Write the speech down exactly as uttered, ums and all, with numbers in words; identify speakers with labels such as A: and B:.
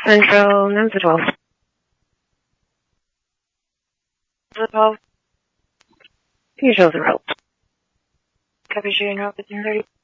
A: Central, number twelve. Number twelve. Can you show the route? Cappuccino, fifteen thirty.